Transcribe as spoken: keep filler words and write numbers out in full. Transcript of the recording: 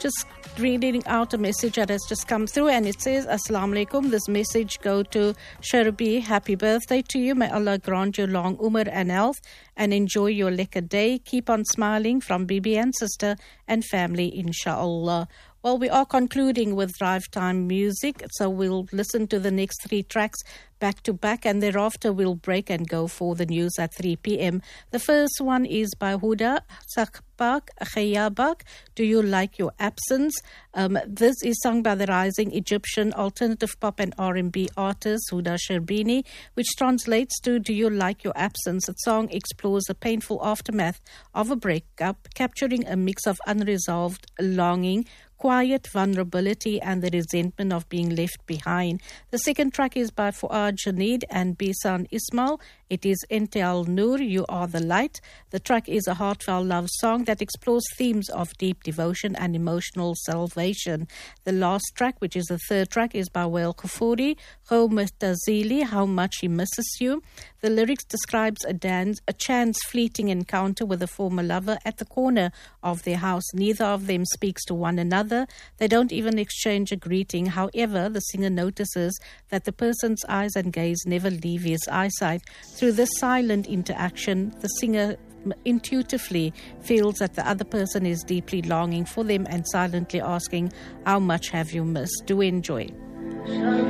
just reading out a message that has just come through, and it says, Assalamu alaikum. This message go to Sharbi. Happy birthday to you. May Allah grant you long umr and health, and enjoy your lekker day. Keep on smiling from Bibi and sister and family, inshallah. Well, we are concluding with Drive Time music, so we'll listen to the next three tracks back to back, and thereafter we'll break and go for the news at three p.m. The first one is by Huda Sakbak Khayabak, Do You Like Your Absence? Um, this is sung by the rising Egyptian alternative pop and R and B artist Huda Sherbini, which translates to Do You Like Your Absence? The song explores the painful aftermath of a breakup, capturing a mix of unresolved longing, quiet vulnerability, and the resentment of being left behind. The second track is by Fuad Janid and Bisan Ismail. It is Entel Noor, You Are the Light. The track is a heartfelt love song that explores themes of deep devotion and emotional salvation. The last track, which is the third track, is by Wael Kufuri, Ho Mutazili, How Much He Misses You. The lyrics describes a dance, a chance fleeting encounter with a former lover at the corner of their house. Neither of them speaks to one another. They don't even exchange a greeting. However, the singer notices that the person's eyes and gaze never leave his eyesight. Through this silent interaction, the singer intuitively feels that the other person is deeply longing for them and silently asking, how much have you missed? Do enjoy.